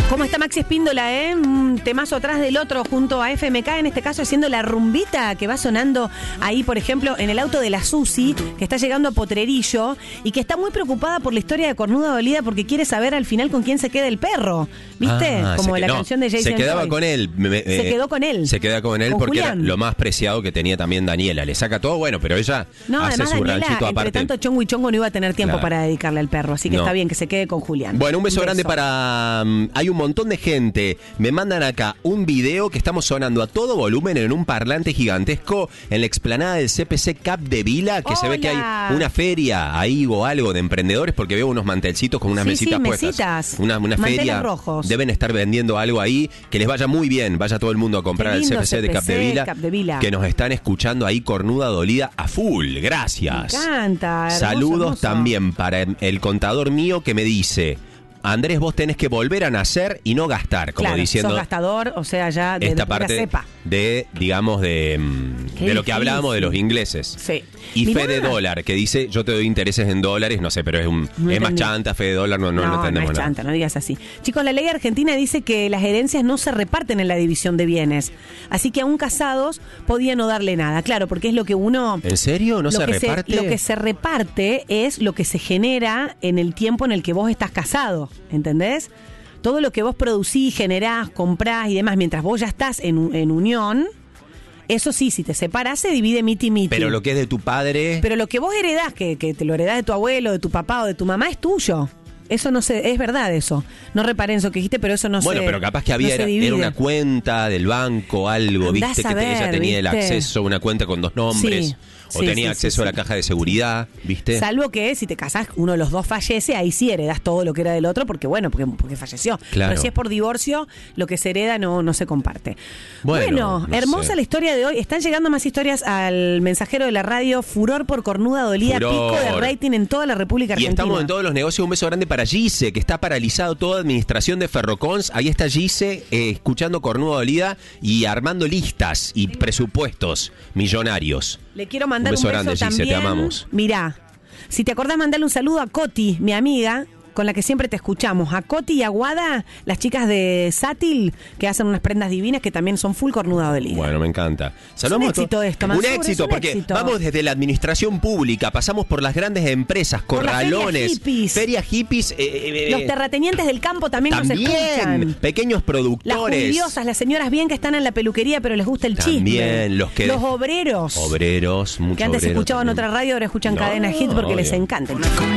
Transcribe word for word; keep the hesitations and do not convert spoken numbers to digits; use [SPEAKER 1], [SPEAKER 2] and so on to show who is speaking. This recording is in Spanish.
[SPEAKER 1] ¿Cómo está Maxi Espíndola, eh? Un temazo atrás del otro junto a F M K, en este caso haciendo la rumbita que va sonando ahí, por ejemplo, en el auto de la Susi, que está llegando a Potrerillo y que está muy preocupada por la historia de Cornuda Dolida porque quiere saber al final con quién se queda el perro. ¿Viste?
[SPEAKER 2] Ah,
[SPEAKER 1] Como
[SPEAKER 2] que,
[SPEAKER 1] la
[SPEAKER 2] no,
[SPEAKER 1] canción de Jason
[SPEAKER 2] Se quedaba
[SPEAKER 1] Joy.
[SPEAKER 2] con él. Me, me,
[SPEAKER 1] se
[SPEAKER 2] eh,
[SPEAKER 1] quedó con él.
[SPEAKER 2] Se queda con él
[SPEAKER 1] con
[SPEAKER 2] porque
[SPEAKER 1] Julián.
[SPEAKER 2] era lo más preciado que tenía también Daniela. Le saca todo, bueno, pero ella
[SPEAKER 1] No,
[SPEAKER 2] hace
[SPEAKER 1] además
[SPEAKER 2] su
[SPEAKER 1] Daniela,
[SPEAKER 2] ranchito
[SPEAKER 1] entre
[SPEAKER 2] aparte.
[SPEAKER 1] tanto chongo y chongo no iba a tener tiempo
[SPEAKER 2] Claro.
[SPEAKER 1] para dedicarle al perro, así que
[SPEAKER 2] No.
[SPEAKER 1] está bien que se quede con Julián.
[SPEAKER 2] Bueno, un beso,
[SPEAKER 1] Un
[SPEAKER 2] grande
[SPEAKER 1] beso.
[SPEAKER 2] para... um, hay un montón de gente. Me mandan acá un video que estamos sonando a todo volumen en un parlante gigantesco en la explanada del C P C Capdevila, que se ve que
[SPEAKER 1] Hola.
[SPEAKER 2] hay una feria ahí o algo de emprendedores, porque veo unos mantelcitos con unas
[SPEAKER 1] Sí,
[SPEAKER 2] mesitas
[SPEAKER 1] sí,
[SPEAKER 2] puestas.
[SPEAKER 1] mesitas.
[SPEAKER 2] Una, una
[SPEAKER 1] Manteles
[SPEAKER 2] feria.
[SPEAKER 1] rojos.
[SPEAKER 2] Deben estar vendiendo algo ahí. Que les vaya muy bien. Vaya todo el mundo a comprar
[SPEAKER 1] Qué
[SPEAKER 2] al
[SPEAKER 1] lindo
[SPEAKER 2] C P C de
[SPEAKER 1] C P C
[SPEAKER 2] Capdevila,
[SPEAKER 1] Capdevila.
[SPEAKER 2] que nos están escuchando ahí, Cornuda Dolida a full. Gracias.
[SPEAKER 1] Me encanta. Hermoso,
[SPEAKER 2] Saludos
[SPEAKER 1] hermoso.
[SPEAKER 2] también para el contador mío que me dice: Andrés, vos tenés que volver a nacer y no gastar, como
[SPEAKER 1] Claro,
[SPEAKER 2] diciendo
[SPEAKER 1] sos gastador, o sea, ya de,
[SPEAKER 2] esta
[SPEAKER 1] de pura
[SPEAKER 2] parte
[SPEAKER 1] cepa.
[SPEAKER 2] de, digamos, de, mm,
[SPEAKER 1] Qué
[SPEAKER 2] de lo que
[SPEAKER 1] difícil.
[SPEAKER 2] hablábamos de los ingleses.
[SPEAKER 1] Sí.
[SPEAKER 2] Y
[SPEAKER 1] Mirá.
[SPEAKER 2] Fede Dólar, que dice, yo te doy intereses en dólares, no sé, pero es un
[SPEAKER 1] No
[SPEAKER 2] es más
[SPEAKER 1] entendí.
[SPEAKER 2] chanta, Fede Dólar, no, no, no,
[SPEAKER 1] No, no
[SPEAKER 2] entendemos
[SPEAKER 1] es
[SPEAKER 2] nada.
[SPEAKER 1] chanta, no digas así. Chicos, la ley argentina dice que las herencias no se reparten en la división de bienes. Así que aún casados podía no darle nada. Claro, porque es lo que uno...
[SPEAKER 2] ¿En serio? ¿No
[SPEAKER 1] lo
[SPEAKER 2] se
[SPEAKER 1] que
[SPEAKER 2] reparte?
[SPEAKER 1] lo que se reparte es lo que se genera en el tiempo en el que vos estás casado, ¿entendés? Todo lo que vos producís, generás, comprás y demás, mientras vos ya estás en, en unión, eso sí, si te separás se divide miti miti.
[SPEAKER 2] Pero lo que es de tu padre...
[SPEAKER 1] Pero lo que vos heredás, que, que te lo heredás de tu abuelo, de tu papá o de tu mamá, es tuyo. Eso no se, es verdad eso. No reparé en eso que dijiste, pero eso no
[SPEAKER 2] Bueno,
[SPEAKER 1] se
[SPEAKER 2] pero capaz que había,
[SPEAKER 1] no se
[SPEAKER 2] era,
[SPEAKER 1] divide.
[SPEAKER 2] era una cuenta del banco, algo,
[SPEAKER 1] Andá
[SPEAKER 2] viste,
[SPEAKER 1] a
[SPEAKER 2] que te- ella
[SPEAKER 1] saber,
[SPEAKER 2] tenía el
[SPEAKER 1] ¿viste?
[SPEAKER 2] acceso a una cuenta con dos nombres,
[SPEAKER 1] Sí,
[SPEAKER 2] o
[SPEAKER 1] sí,
[SPEAKER 2] tenía
[SPEAKER 1] sí,
[SPEAKER 2] acceso
[SPEAKER 1] sí,
[SPEAKER 2] a la
[SPEAKER 1] sí.
[SPEAKER 2] caja de seguridad, viste.
[SPEAKER 1] Salvo que si te casás, uno de los dos fallece, ahí sí heredás todo lo que era del otro, porque bueno, porque, porque falleció.
[SPEAKER 2] Claro.
[SPEAKER 1] Pero si es por divorcio, lo que se hereda no, no se comparte.
[SPEAKER 2] Bueno,
[SPEAKER 1] Bueno,
[SPEAKER 2] no
[SPEAKER 1] hermosa
[SPEAKER 2] sé.
[SPEAKER 1] la historia de hoy. Están llegando más historias al mensajero de la radio. Furor por Cornuda Dolida,
[SPEAKER 2] Furor.
[SPEAKER 1] pico de rating en toda la República
[SPEAKER 2] Y
[SPEAKER 1] Argentina.
[SPEAKER 2] estamos en todos los negocios. Un beso grande para Gise, que está paralizado toda administración de Ferrocons. Ahí está Gise, eh, escuchando Cornuda Dolida y armando listas y presupuestos millonarios.
[SPEAKER 1] Le quiero mandar
[SPEAKER 2] Un
[SPEAKER 1] un
[SPEAKER 2] beso
[SPEAKER 1] beso,
[SPEAKER 2] grande, Gise,
[SPEAKER 1] también.
[SPEAKER 2] te amamos.
[SPEAKER 1] Mirá, si te acordás, mandarle un saludo a Coti, mi amiga, con la que siempre te escuchamos. A Coti y a Guada, las chicas de Sátil, que hacen unas prendas divinas que también son full Cornuda Dolida.
[SPEAKER 2] Bueno, me encanta.
[SPEAKER 1] un
[SPEAKER 2] Saludamos a
[SPEAKER 1] éxito
[SPEAKER 2] to-
[SPEAKER 1] esto,
[SPEAKER 2] Un
[SPEAKER 1] Mansur, es
[SPEAKER 2] éxito,
[SPEAKER 1] un
[SPEAKER 2] porque
[SPEAKER 1] éxito.
[SPEAKER 2] vamos desde la administración pública, pasamos por las grandes empresas,
[SPEAKER 1] Por las ferias
[SPEAKER 2] corralones,
[SPEAKER 1] hippies.
[SPEAKER 2] ferias hippies, eh, eh,
[SPEAKER 1] Los
[SPEAKER 2] eh,
[SPEAKER 1] terratenientes del campo también, nos
[SPEAKER 2] también,
[SPEAKER 1] escuchan.
[SPEAKER 2] pequeños
[SPEAKER 1] Las
[SPEAKER 2] productores.
[SPEAKER 1] jubiosas, las señoras bien que están en la peluquería, pero les gusta el chisme.
[SPEAKER 2] También, los que-
[SPEAKER 1] Los obreros.
[SPEAKER 2] Obreros, muchos
[SPEAKER 1] que antes
[SPEAKER 2] obreros
[SPEAKER 1] escuchaban
[SPEAKER 2] también.
[SPEAKER 1] otra radio, ahora escuchan
[SPEAKER 2] No,
[SPEAKER 1] Cadena Hit porque les
[SPEAKER 2] obvio.
[SPEAKER 1] encanta el chisme.